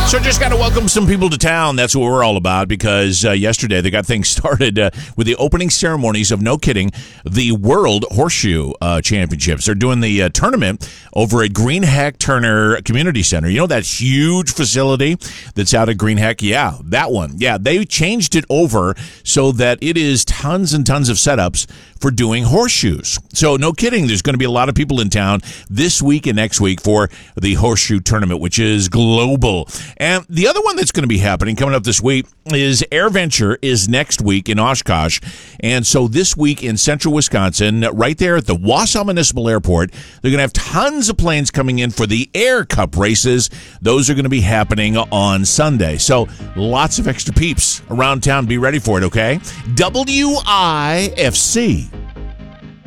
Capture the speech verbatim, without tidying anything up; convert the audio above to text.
So just got to welcome some people to town. That's what we're all about, because uh, yesterday they got things started uh, with the opening ceremonies of, no kidding, the World Horseshoe uh, Championships. They're doing the uh, tournament over at Greenhack Turner Community Center. You know that huge facility that's out at Greenhack? Yeah, that one. Yeah, they changed it over so that it is tons and tons of setups for doing horseshoes. So no kidding, there's going to be a lot of people in town this week and next week for the Horseshoe Tournament, which is global. And the other one that's going to be happening coming up this week is AirVenture is next week in Oshkosh. And so this week in central Wisconsin, right there at the Wausau Municipal Airport, they're going to have tons of planes coming in for the Air Cup races. Those are going to be happening on Sunday. So lots of extra peeps around town. Be ready for it, okay? W I F C.